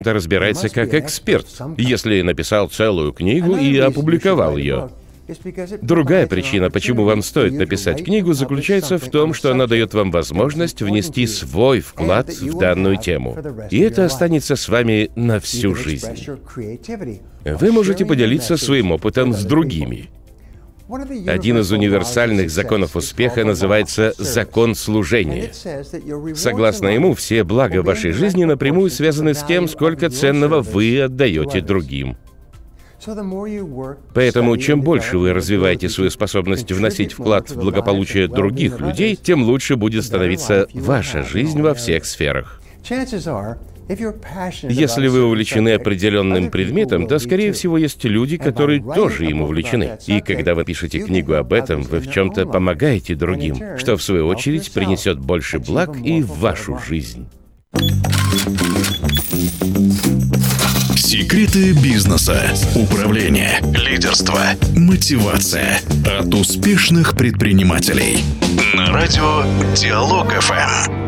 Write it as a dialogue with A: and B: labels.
A: разбирается как эксперт, если написал целую книгу и опубликовал ее. Другая причина, почему вам стоит написать книгу, заключается в том, что она дает вам возможность внести свой вклад в данную тему. И это останется с вами на всю жизнь. Вы можете поделиться своим опытом с другими. Один из универсальных законов успеха называется «закон служения». Согласно ему, все блага в вашей жизни напрямую связаны с тем, сколько ценного вы отдаете другим. Поэтому, чем больше вы развиваете свою способность вносить вклад в благополучие других людей, тем лучше будет становиться ваша жизнь во всех сферах. Если вы увлечены определенным предметом, то, скорее всего, есть люди, которые тоже им увлечены. И когда вы пишете книгу об этом, вы в чем-то помогаете другим, что, в свою очередь, принесет больше благ и в вашу жизнь.
B: Секреты бизнеса, управления, лидерства, мотивация от успешных предпринимателей. На радио Диалог ФМ.